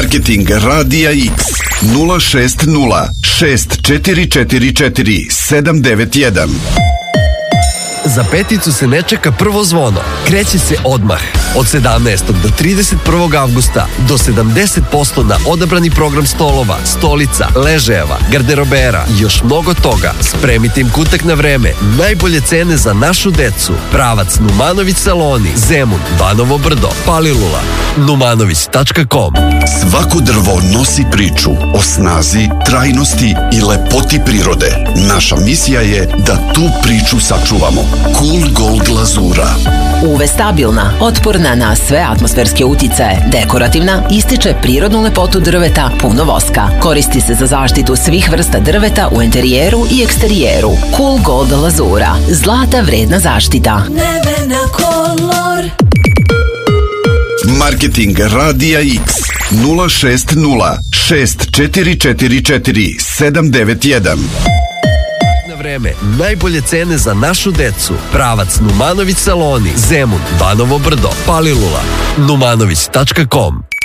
Marketing Radija X 060 6444 791. Za peticu se ne čeka prvo zvono. Kreće se odmah. Od 17. do 31. avgusta do 70% na odabrani program stolova, stolica, ležajeva, garderobera i još mnogo toga. Spremite im kutak na vreme. Najbolje cene za našu decu. Pravac Numanović saloni, Zemun, Banovo Brdo, Palilula. numanović.com. Svako drvo nosi priču o snazi, trajnosti i lepoti prirode. Naša misija je da tu priču sačuvamo. Cool Gold glazura. UV stabilna, otporna na sve atmosferske uticaje, dekorativna, ističe prirodnu lepotu drveta, puno voska. Koristi se za zaštitu svih vrsta drveta u interijeru i eksterijeru. Cool Gold glazura. Zlata vredna zaštita. Nevena kolor. Marketing Radija X 060 6444 791. Vreme. Najbolje cene za našu decu. Pravac Numanović saloni, Zemun, Banovo Brdo, Palilula. numanović.com.